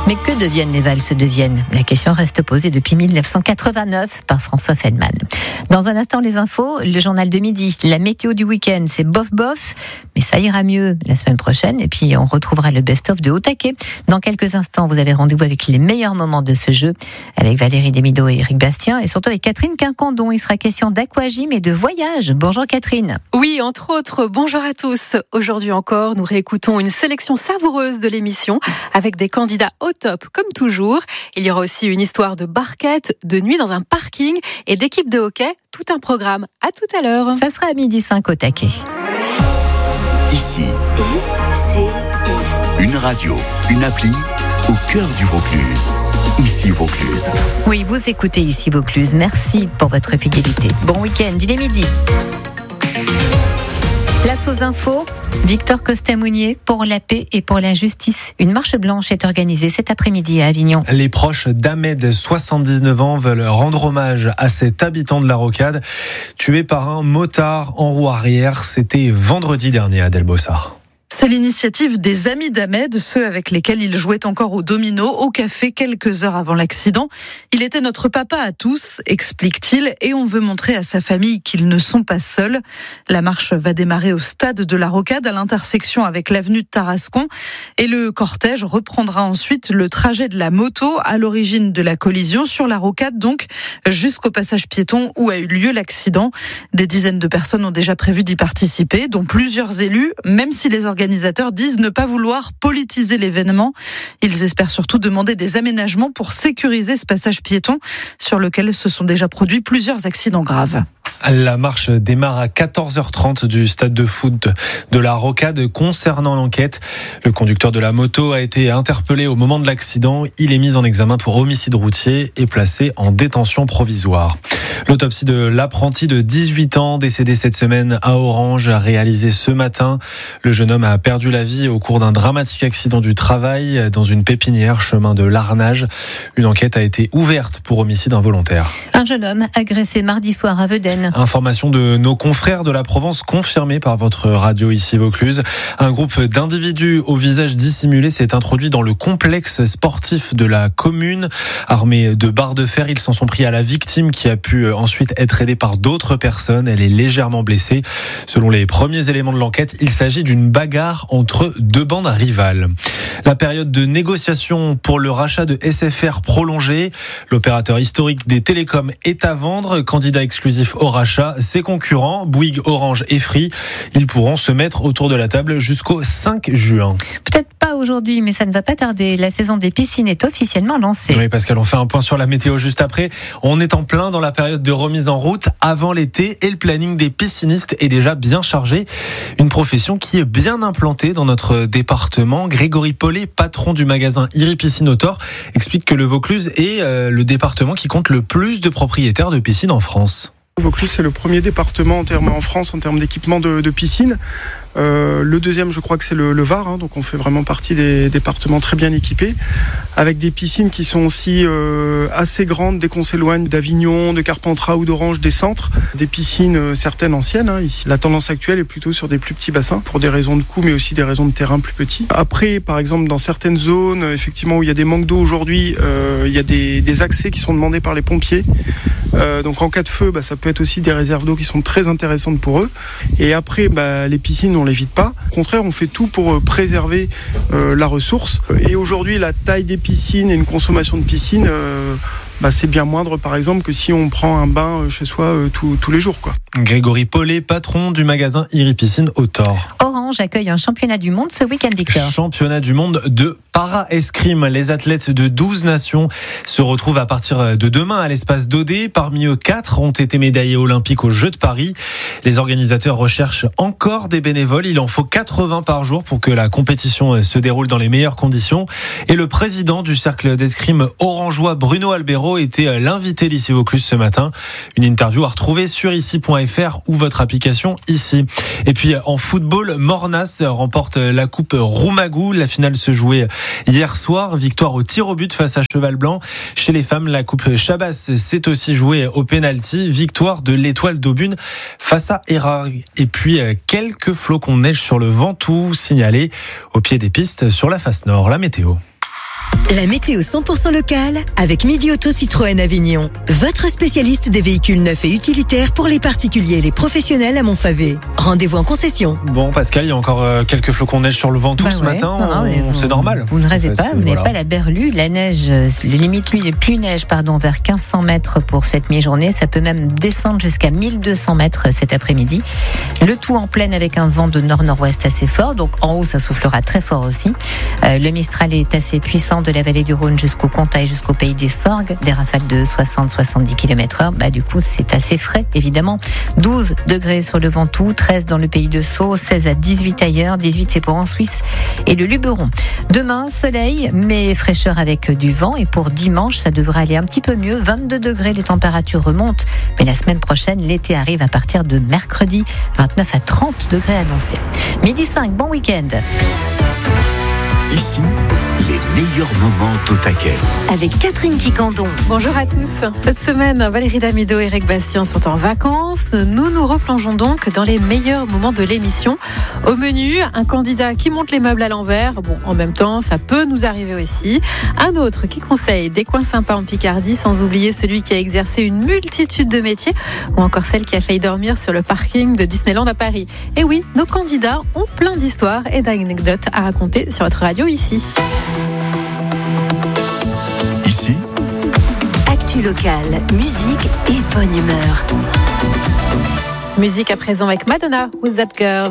Mais que deviennent les valses de Vienne ? La question reste posée depuis 1989 par François Feldman. Dans un instant, les infos, le journal de midi, la météo du week-end, c'est bof bof, mais ça ira mieux la semaine prochaine. Et puis on retrouvera le best-of de Haut Taquet. Dans quelques instants, vous avez rendez-vous avec les meilleurs moments de ce jeu, avec Valérie Demido et Eric Bastien, et surtout avec Catherine Quincondon. Il sera question d'aquagym et de voyage. Bonjour Catherine. Oui, entre autres, bonjour à tous. Aujourd'hui encore, nous réécoutons une sélection savoureuse de l'émission avec des candidats au top, comme toujours. Il y aura aussi une histoire de barquette, de nuit dans un parking et d'équipe de hockey. Tout un programme. À tout à l'heure. Ça sera à 12h05 au Taquet. Ici, une radio, une appli au cœur du Vaucluse. Ici Vaucluse. Oui, vous écoutez Ici Vaucluse. Merci pour votre fidélité. Bon week-end, il est midi. Place aux infos, Victor Costa-Mounier, pour la paix et pour la justice. Une marche blanche est organisée cet après-midi à Avignon. Les proches d'Ahmed, 79 ans, veulent rendre hommage à cet habitant de la Rocade, tué par un motard en roue arrière. C'était vendredi dernier à Delbossard. C'est l'initiative des amis d'Ahmed, ceux avec lesquels il jouait encore au domino, au café, quelques heures avant l'accident. Il était notre papa à tous, explique-t-il, et on veut montrer à sa famille qu'ils ne sont pas seuls. La marche va démarrer au stade de la Rocade, à l'intersection avec l'avenue de Tarascon, et le cortège reprendra ensuite le trajet de la moto à l'origine de la collision sur la Rocade, donc jusqu'au passage piéton où a eu lieu l'accident. Des dizaines de personnes ont déjà prévu d'y participer, dont plusieurs élus, même si les organisateurs disent ne pas vouloir politiser l'événement. Ils espèrent surtout demander des aménagements pour sécuriser ce passage piéton sur lequel se sont déjà produits plusieurs accidents graves. La marche démarre à 14h30 du stade de foot de la Rocade. Concernant l'enquête, le conducteur de la moto a été interpellé au moment de l'accident. Il est mis en examen pour homicide routier et placé en détention provisoire. L'autopsie de l'apprenti de 18 ans décédé cette semaine à Orange a réalisé ce matin. Le jeune homme a perdu la vie au cours d'un dramatique accident du travail dans une pépinière chemin de Larnage. Une enquête a été ouverte pour homicide involontaire. Un jeune homme agressé mardi soir à Vedène. Information de nos confrères de la Provence confirmée par votre radio ici Vaucluse. Un groupe d'individus au visage dissimulé s'est introduit dans le complexe sportif de la commune. Armés de barres de fer, ils s'en sont pris à la victime qui a pu ensuite être aidée par d'autres personnes. Elle est légèrement blessée. Selon les premiers éléments de l'enquête, il s'agit d'une bagarre entre deux bandes rivales. La période de négociation pour le rachat de SFR prolongée. L'opérateur historique des télécoms est à vendre. Candidat exclusif au rachat, ses concurrents, Bouygues, Orange et Free, ils pourront se mettre autour de la table jusqu'au 5 juin. Peut-être pas aujourd'hui, mais ça ne va pas tarder. La saison des piscines est officiellement lancée. Oui, Pascal, on fait un point sur la météo juste après. On est en plein dans la période de remise en route avant l'été et le planning des piscinistes est déjà bien chargé. Une profession qui est bien implantée dans notre département. Grégory Paulet, patron du magasin Iri Piscine au Thor, explique que le Vaucluse est le département qui compte le plus de propriétaires de piscines en France. Vaucluse, c'est le premier département en France en termes d'équipement de piscine. Le deuxième, je crois que c'est le Var, donc on fait vraiment partie des départements très bien équipés, avec des piscines qui sont aussi assez grandes dès qu'on s'éloigne d'Avignon, de Carpentras ou d'Orange, des centres. Des piscines certaines anciennes. Ici, la tendance actuelle est plutôt sur des plus petits bassins, pour des raisons de coût, mais aussi des raisons de terrain plus petits. Après, par exemple, dans certaines zones, effectivement, où il y a des manques d'eau aujourd'hui, il y a des accès qui sont demandés par les pompiers. Donc en cas de feu, ça peut être aussi des réserves d'eau qui sont très intéressantes pour eux. Et après, les piscines, on les vide pas. Au contraire, on fait tout pour préserver la ressource. Et aujourd'hui, la taille des piscines et une consommation de piscine, c'est bien moindre, par exemple, que si on prend un bain chez soi tous les jours, quoi. Grégory Paulet, patron du magasin Iri Piscine au Thor. Orange accueille un championnat du monde ce week-end, Victor. Championnat du monde de para-escrime. Les athlètes de 12 nations se retrouvent à partir de demain à l'espace d'Odé. Parmi eux, 4 ont été médaillés olympiques aux Jeux de Paris. Les organisateurs recherchent encore des bénévoles. Il en faut 80 par jour pour que la compétition se déroule dans les meilleures conditions. Et le président du cercle d'escrime orangeois, Bruno Albero, était l'invité d'Ici Vaucluse ce matin. Une interview à retrouver sur ici.fr ou votre application Ici. Et puis en football, Mornas remporte la coupe Roumagou. La finale se jouait hier soir. Victoire au tir au but face à Cheval Blanc. Chez les femmes, la coupe Chabas s'est aussi jouée au pénalty. Victoire de l'Étoile d'Aubune face à Erard. Et puis quelques flocons de neige sur le Ventoux signalés au pied des pistes sur la face nord. La météo. La météo 100% locale avec Midi Auto Citroën Avignon. Votre spécialiste des véhicules neufs et utilitaires pour les particuliers et les professionnels à Montfavet. Rendez-vous en concession. Bon, Pascal, il y a encore quelques flocons de neige sur le Ventoux ce matin. C'est normal. Vous ne rêvez pas, vous n'avez pas la berlue. La neige, le limite, lui, les pluies neige, vers 1500 mètres pour cette mi-journée. Ça peut même descendre jusqu'à 1200 mètres cet après-midi. Le tout en pleine avec un vent de nord-nord-ouest assez fort. Donc en haut, ça soufflera très fort aussi. Le Mistral est assez puissant de la vallée du Rhône jusqu'au Comtat et jusqu'au pays des Sorgues. Des rafales de 60-70 km/h. Du coup, c'est assez frais, évidemment. 12 degrés sur le Ventoux, 13 dans le pays de Sceaux, 16 à 18 ailleurs. 18, c'est pour en Suisse et le Luberon. Demain, soleil, mais fraîcheur avec du vent. Et pour dimanche, ça devrait aller un petit peu mieux. 22 degrés, les températures remontent. Mais la semaine prochaine, l'été arrive à partir de mercredi. 29 à 30 degrés annoncés. 12h05, bon week-end. Ici, les meilleurs moments au taquet. Avec Catherine Quicandon. Bonjour à tous. Cette semaine, Valérie Damido et Eric Bastien sont en vacances. Nous nous replongeons donc dans les meilleurs moments de l'émission. Au menu, un candidat qui monte les meubles à l'envers. Bon, en même temps, ça peut nous arriver aussi. Un autre qui conseille des coins sympas en Picardie, sans oublier celui qui a exercé une multitude de métiers, ou encore celle qui a failli dormir sur le parking de Disneyland à Paris. Et oui, nos candidats ont plein d'histoires et d'anecdotes à raconter sur votre radio ici. Ici, Actu locale, musique et bonne humeur. Musique à présent avec Madonna, Who's That Girl?